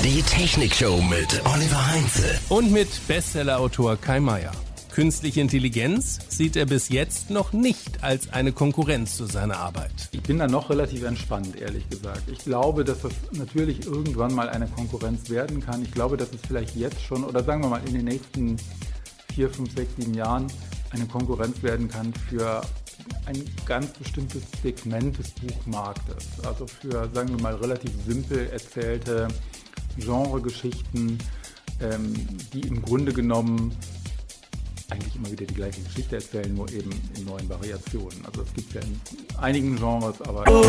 Die Technikshow mit Oliver Heinze. Und mit Bestsellerautor Kai Meier. Künstliche Intelligenz sieht er bis jetzt noch nicht als eine Konkurrenz zu seiner Arbeit. Ich bin da noch relativ entspannt, ehrlich gesagt. Ich glaube, dass das natürlich irgendwann mal eine Konkurrenz werden kann. Ich glaube, dass es vielleicht jetzt schon, oder sagen wir mal in den nächsten 4, 5, 6, 7 Jahren eine Konkurrenz werden kann für ein ganz bestimmtes Segment des Buchmarktes. Also für, sagen wir mal, relativ simpel erzählte Genregeschichten, die im Grunde genommen eigentlich immer wieder die gleiche Geschichte erzählen, nur eben in neuen Variationen. Also es gibt ja in einigen Genres, aber